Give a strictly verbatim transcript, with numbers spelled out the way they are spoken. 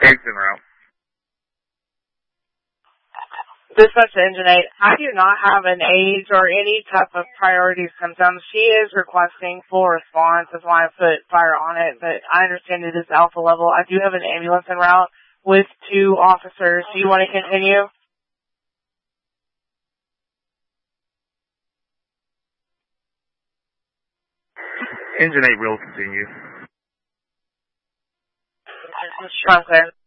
Eggs en route. Dispatch to Engine eight. I do not have an age or any type of priority symptoms. She is requesting full response. That's why I put fire on it. But I understand it is alpha level. I do have an ambulance en route with two officers. Do you want to continue? Engine eight will continue. Strong clear.